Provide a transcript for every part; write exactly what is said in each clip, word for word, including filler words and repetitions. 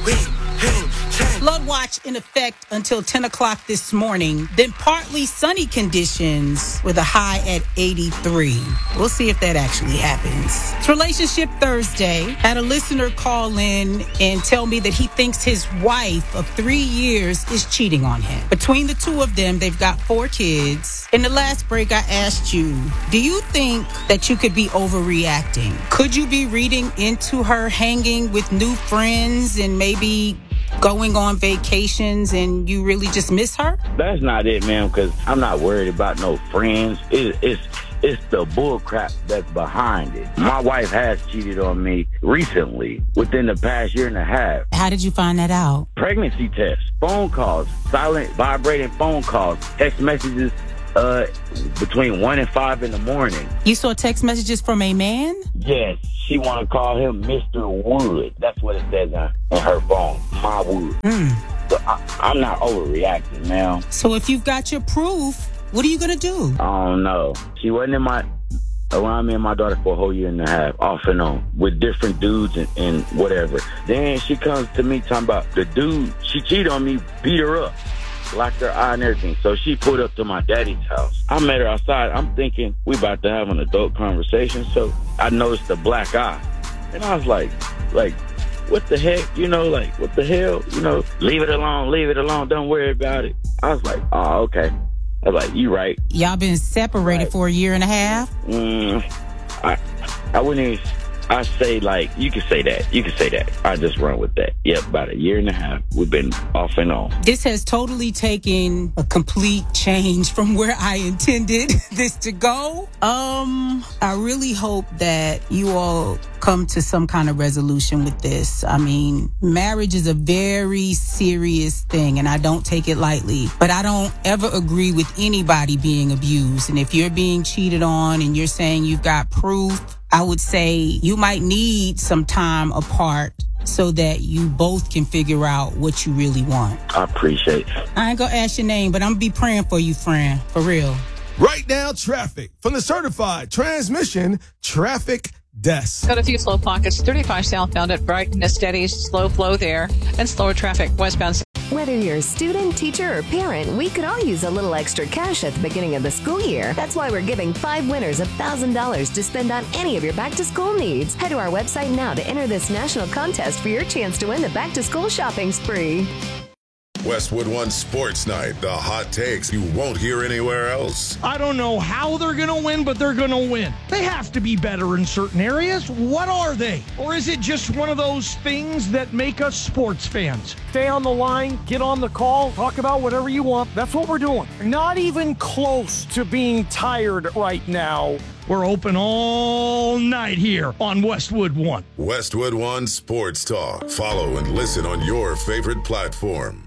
Flood watch in effect until ten o'clock this morning. Then partly sunny conditions with a high at eighty-three. We'll see if that actually happens. It's Relationship Thursday. Had a listener call in and tell me that he thinks his wife of three years is cheating on him. Between the two of them, they've got four kids. In the last break, I asked you, do you think that you could be overreacting? Could you be reading into her hanging with new friends and maybe going on vacations and you really just miss her? That's not it, man, because I'm not worried about no friends. It, it's it's the bull crap that's behind it. My wife has cheated on me recently, within the past year and a half. How did you find that out? Pregnancy tests, phone calls, silent vibrating phone calls, text messages uh, between one and five in the morning. You saw text messages from a man? Yes. She want to call him Mister Wood. That's what it says on, on her phone, my Wood. Mm. So I, I'm not overreacting, man. So if you've got your proof, what are you going to do? I don't know. She wasn't in my around me and my daughter for a whole year and a half, off and on, with different dudes and, and whatever. Then she comes to me talking about the dude, she cheated on me, beat her up, locked her eye and everything. So she pulled up to my daddy's house. I met her outside. I'm thinking we about to have an adult conversation. So I noticed the black eye. And I was like, like, what the heck? You know, like, what the hell? You know, leave it alone, leave it alone. Don't worry about it. I was like, oh, okay. I was like, you right. Y'all been separated right. for a year and a half? Mm, I, I wouldn't even... I say, like, you can say that. You can say that. I just run with that. Yep, about a year and a half. We've been off and on. This has totally taken a complete change from where I intended this to go. Um, I really hope that you all come to some kind of resolution with this. I mean, marriage is a very serious thing, and I don't take it lightly. But I don't ever agree with anybody being abused. And if you're being cheated on and you're saying you've got proof, I would say you might need some time apart so that you both can figure out what you really want. I appreciate it. I ain't gonna ask your name, but I'm gonna be praying for you, friend. For real. Right now, traffic from the certified transmission traffic desk. Got a few slow pockets. thirty-five southbound at Brighton, a steady slow flow there, and slower traffic westbound. Whether you're a student, teacher, or parent, we could all use a little extra cash at the beginning of the school year. That's why we're giving five winners one thousand dollars to spend on any of your back-to-school needs. Head to our website now to enter this national contest for your chance to win the back-to-school shopping spree. Westwood One Sports Night, the hot takes you won't hear anywhere else. I don't know how they're going to win, but they're going to win. They have to be better in certain areas. What are they? Or is it just one of those things that make us sports fans? Stay on the line, get on the call, talk about whatever you want. That's what we're doing. Not even close to being tired right now. We're open all night here on Westwood One. Westwood One Sports Talk. Follow and listen on your favorite platform.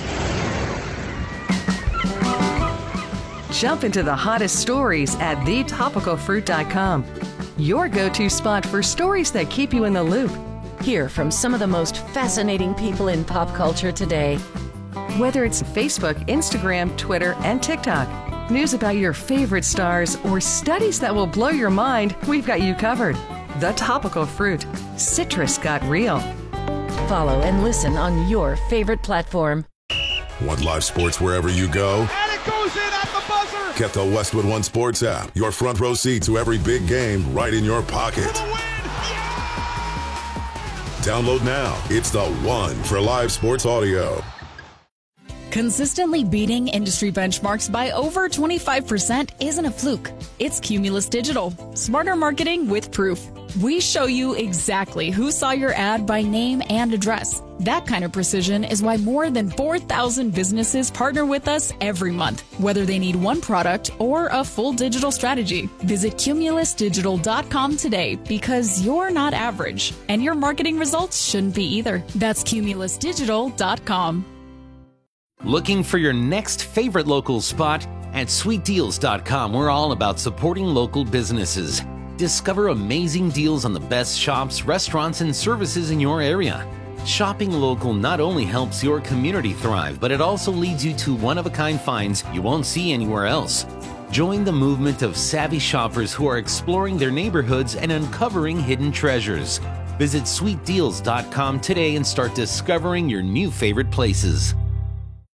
Jump into the hottest stories at the topical fruit dot com. Your go-to spot for stories that keep you in the loop. Hear from some of the most fascinating people in pop culture today. Whether it's Facebook, Instagram, Twitter, and TikTok, news about your favorite stars, or studies that will blow your mind, we've got you covered. The Topical Fruit. Citrus got real. Follow and listen on your favorite platform. Want live sports wherever you go? And it goes in at the buzzer! Get the Westwood One Sports app. Your front row seat to every big game right in your pocket. For the win! Yeah! Download now. It's the one for live sports audio. Consistently beating industry benchmarks by over twenty-five percent isn't a fluke. It's Cumulus Digital. Smarter marketing with proof. We show you exactly who saw your ad by name and address. That kind of precision is why more than four thousand businesses partner with us every month, whether they need one product or a full digital strategy. Visit cumulus digital dot com today because you're not average, and your marketing results shouldn't be either. That's cumulus digital dot com. Looking for your next favorite local spot? At sweet deals dot com, we're all about supporting local businesses. Discover amazing deals on the best shops, restaurants, and services in your area. Shopping local not only helps your community thrive, but it also leads you to one-of-a-kind finds you won't see anywhere else. Join the movement of savvy shoppers who are exploring their neighborhoods and uncovering hidden treasures. Visit sweet deals dot com today and start discovering your new favorite places.